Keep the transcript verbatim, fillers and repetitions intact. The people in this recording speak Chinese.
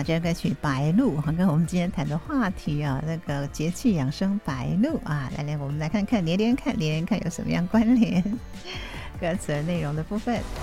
啊，这个歌曲《白鹭》跟我们今天谈的话题啊，那个节气养生白鹭啊，来来，我们来看看连连看连连看有什么样关联歌词的内容的部分。